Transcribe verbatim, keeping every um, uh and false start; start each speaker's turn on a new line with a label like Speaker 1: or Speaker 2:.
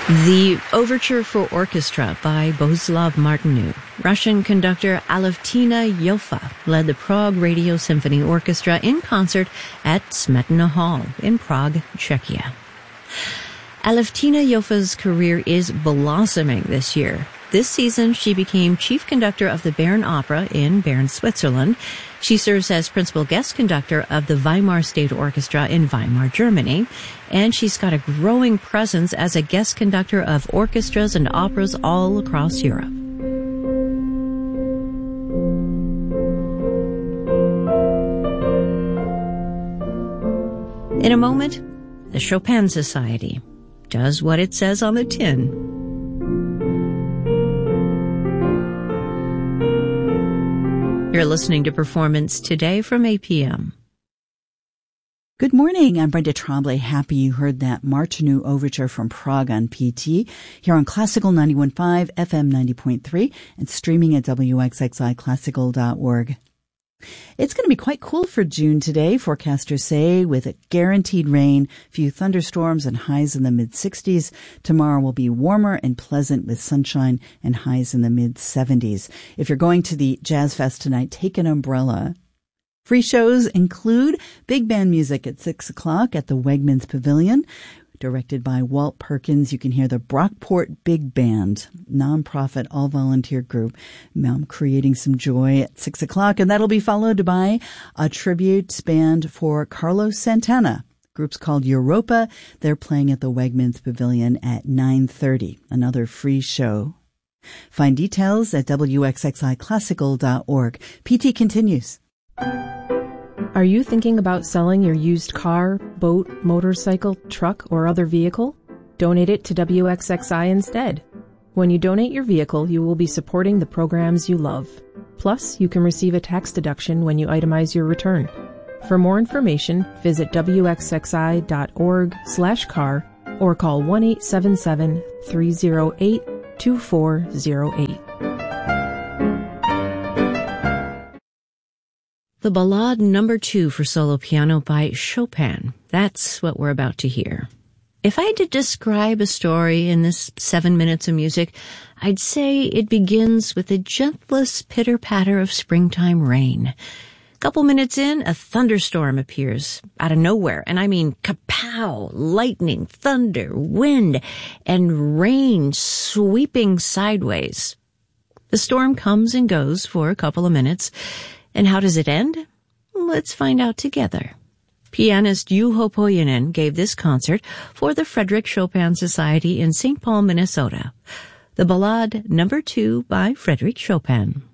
Speaker 1: The Overture for Orchestra by Bohuslav Martinu. Russian conductor Alevtina Yoffa led the Prague Radio Symphony Orchestra in concert at Smetana Hall in Prague, Czechia. Alevtina Yoffa's career is blossoming this year. This season, she became chief conductor of the Bern Opera in Bern, Switzerland. She serves as principal guest conductor of the Weimar State Orchestra in Weimar, Germany. And she's got a growing presence as a guest conductor of orchestras and operas all across Europe. In a moment, the Chopin Society does what it says on the tin. You're listening to Performance Today from A P M.
Speaker 2: Good morning. I'm Brenda Tremblay. Happy you heard that Martinu Overture from Prague on P T here on Classical ninety-one point five, F M ninety point three, and streaming at W X X I classical dot org. It's going to be quite cool for June today, forecasters say, with a guaranteed rain, few thunderstorms, and highs in the mid-sixties. Tomorrow will be warmer and pleasant with sunshine and highs in the mid-seventies. If you're going to the Jazz Fest tonight, take an umbrella. Free shows include big band music at six o'clock at the Wegmans Pavilion. Directed by Walt Perkins, you can hear the Brockport Big Band, nonprofit all-volunteer group, um, creating some joy at six o'clock. And that'll be followed by a tribute band for Carlos Santana. Group's called Europa. They're playing at the Wegmans Pavilion at nine thirty. Another free show. Find details at W X X I classical dot org. P T continues.
Speaker 3: Are you thinking about selling your used car, boat, motorcycle, truck, or other vehicle? Donate it to W X X I instead. When you donate your vehicle, you will be supporting the programs you love. Plus, you can receive a tax deduction when you itemize your return. For more information, visit W X X I dot org slash car or call one eight seven seven, three oh eight, two four oh eight.
Speaker 1: The Ballade Number Two for solo piano by Chopin. That's what we're about to hear. If I had to describe a story in this seven minutes of music, I'd say it begins with the gentlest pitter-patter of springtime rain. A couple minutes in, a thunderstorm appears out of nowhere, and I mean kapow, lightning, thunder, wind, and rain sweeping sideways. The storm comes and goes for a couple of minutes. And how does it end? Let's find out together. Pianist Juho Pohjonen gave this concert for the Frederick Chopin Society in Saint Paul, Minnesota. The Ballade Number Two by Frederick Chopin.